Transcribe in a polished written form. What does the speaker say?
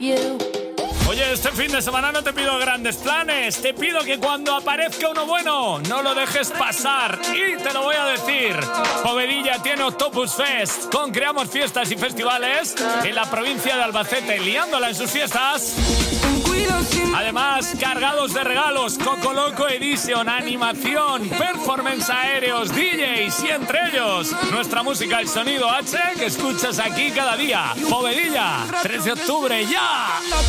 Oye, este fin de semana no te pido grandes planes, te pido que cuando aparezca uno bueno, no lo dejes pasar. Y te lo voy a decir, Povedilla tiene Octopus Fest, con Creamos Fiestas y Festivales en la provincia de Albacete, liándola en sus fiestas. Además, cargados de regalos, Coco Loco Edition, animación, performance aéreos, DJs y entre ellos, nuestra música, el sonido H, que escuchas aquí cada día. Povedilla, 3 de octubre, ¡ya!